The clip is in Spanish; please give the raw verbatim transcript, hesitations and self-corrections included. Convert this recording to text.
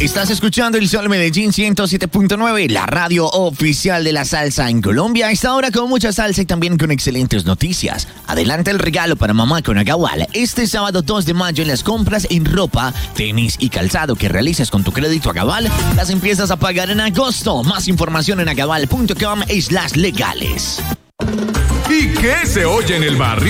Estás escuchando El Sol Medellín ciento siete punto nueve, la radio oficial de la salsa en Colombia. A esta hora con mucha salsa y también con excelentes noticias. Adelanta el regalo para mamá con Agawal. Este sábado dos de mayo en las compras en ropa, tenis y calzado que realices con tu crédito Agawal, las empiezas a pagar en agosto. Más información en agawal punto com slash legales. ¿Y qué se oye en el barrio?